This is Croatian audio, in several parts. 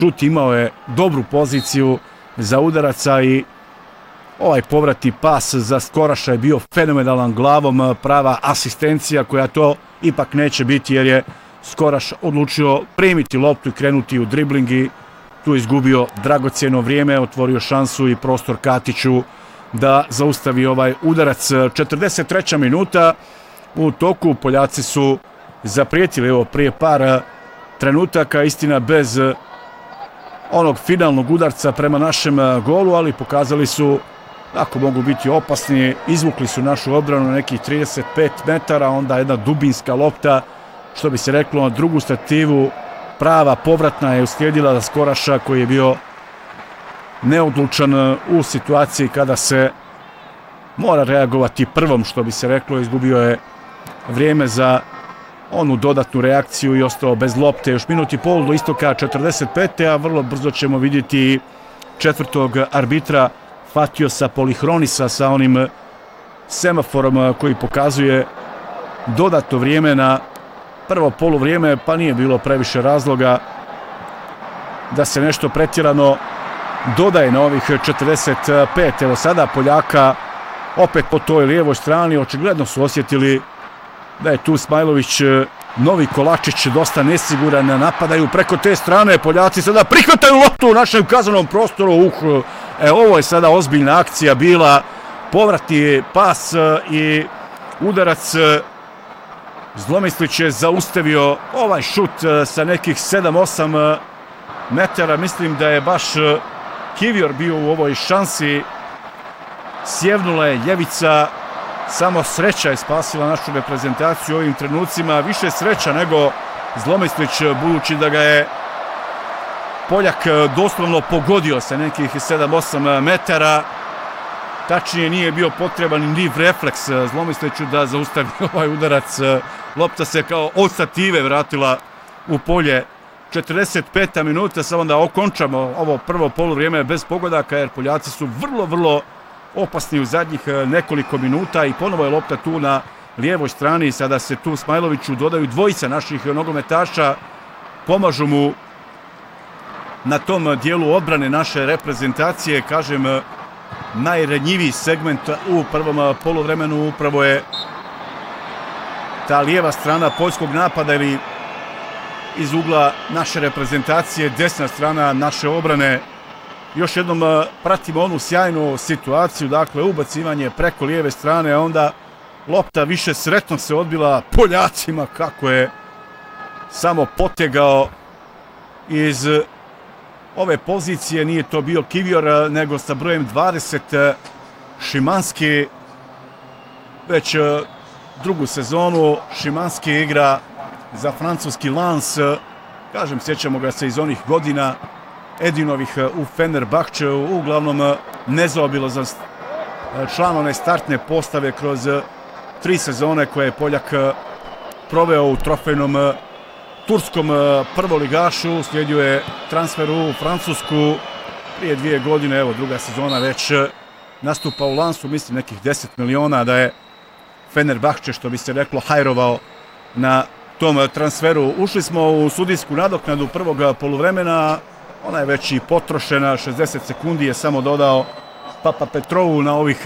šut, imao je dobru poziciju za udaraca i ovaj povratni pas za Skoraša je bio fenomenalan glavom, prava asistencija koja to ipak neće biti jer je Skoraš odlučio primiti loptu i krenuti u dribling i tu izgubio dragocjeno vrijeme, otvorio šansu i prostor Katiću da zaustavi ovaj udarac. 43. minuta u toku, Poljaci su zaprijetili evo prije par trenutaka, istina bez onog finalnog udarca prema našem golu, ali pokazali su ako mogu biti opasni, izvukli su našu obranu na nekih 35 metara, onda jedna dubinska lopta, što bi se reklo na drugu stativu, prava povratna je uslijedila za Skoraša koji je bio neodlučan u situaciji kada se mora reagovati prvom, što bi se reklo, izgubio je vrijeme za onu dodatnu reakciju i ostao bez lopte. Još minut i pol do istoka 45. a vrlo brzo ćemo vidjeti četvrtog arbitra Fatiosa Polihronisa sa onim semaforom koji pokazuje dodatno vrijeme na prvo poluvrijeme, pa nije bilo previše razloga da se nešto pretjerano dodaje na ovih 45. Evo sada Poljaka opet po toj lijevoj strani, očigledno su osjetili da je tu Smajlović, Novi Kolačić dosta nesiguran, napadaju preko te strane, Poljaci sada prihvataju loptu u našem kazanom prostoru, ovo je sada ozbiljna akcija bila, povratni pas i udarac. Zlomislić je zaustavio ovaj šut sa nekih 7-8 metara, mislim da je baš Kivior bio u ovoj šansi, sjevnula je ljevica, samo sreća je spasila našu reprezentaciju u ovim trenucima, više sreća nego Zlomislić, budući da ga je Poljak doslovno pogodio sa nekih 7-8 metara, tačnije nije bio potreban ni refleks Zlomisliću da zaustavi ovaj udarac, lopta se kao od stative vratila u polje. 45. minuta, samo da okončamo ovo prvo poluvrijeme bez pogodaka jer Poljaci su vrlo opasni u zadnjih nekoliko minuta i ponovo je lopta tu na lijevoj strani. Sada se tu Smajloviću dodaju dvojica naših nogometaša, pomažu mu na tom dijelu odbrane naše reprezentacije. Kažem, najranjiviji segment u prvom poluvremenu upravo je ta lijeva strana poljskog napada ili iz ugla naše reprezentacije, desna strana naše obrane. Još jednom pratimo onu sjajnu situaciju, dakle ubacivanje preko lijeve strane, a onda lopta više sretno se odbila Poljacima, kako je samo potegao iz ove pozicije. Nije to bio Kivior, nego sa brojem 20 Šimanski. Već drugu sezonu Šimanski igra za francuski Lens. Kažem, sjećamo ga se iz onih godina Edinovih u Fenerbahčeu, uglavnom nezaobilazan član one startne postave kroz 3 sezone koje je Poljak proveo u trofejnom turskom prvoligašu. Slijedio je transfer u Francusku prije 2 godine, evo druga sezona već nastupa u Lensu, mislim nekih 10 miliona da je Fenerbahče, što bi se reklo, hajrovao na tom transferu. Ušli smo u sudijsku nadoknadu prvog poluvremena, ona je već i potrošena, 60 sekundi je samo dodao Papa Petrovu na ovih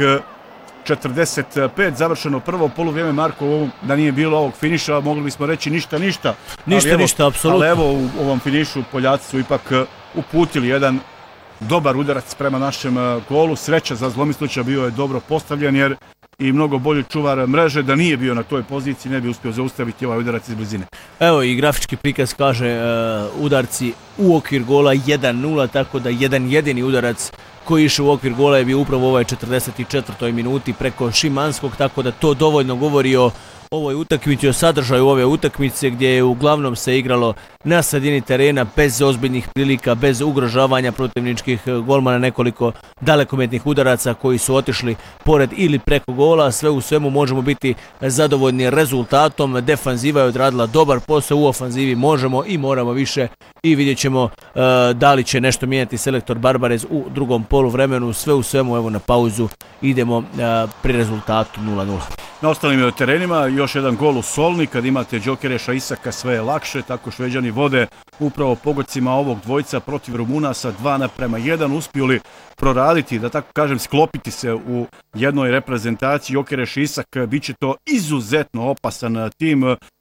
45, završeno prvo poluvrijeme. Marko, da nije bilo ovog finiša, mogli bismo reći ništa, apsolutno. Ali evo u ovom finišu Poljaci su ipak uputili jedan dobar udarac prema našem golu. Sreća za Zlomislića, bio je dobro postavljen jer i mnogo bolji čuvar mreže, da nije bio na toj poziciji ne bi uspio zaustaviti ovaj udarac iz blizine. Evo i grafički prikaz kaže udarci u okvir gola 1-0, tako da jedan jedini udarac koji je išao u okvir gola je bio upravo u ovoj 44. minuti preko Šimanskog, tako da to dovoljno govori o ovoj utakmici, o sadržaju ove utakmice gdje je uglavnom se igralo na sredini terena bez ozbiljnih prilika, bez ugrožavanja protivničkih golmana, nekoliko dalekometnih udaraca koji su otišli pored ili preko gola. Sve u svemu možemo biti zadovoljni rezultatom. Defanziva je odradila dobar posao, u ofanzivi možemo i moramo više i vidjet ćemo da li će nešto mijenjati selektor Barbarez u drugom poluvremenu. Sve u svemu, evo na pauzu idemo pri rezultatu 0-0. Na ostalim terenima još još jedan gol u Solni, kad imate Džokereša Isaka sve je lakše, tako Šveđani vode upravo pogodcima ovog dvojca protiv Rumuna sa 2:1, uspjeli proraditi, da tako kažem, sklopiti se u jednoj reprezentaciji. Džokereš Isak bit će to izuzetno opasan tim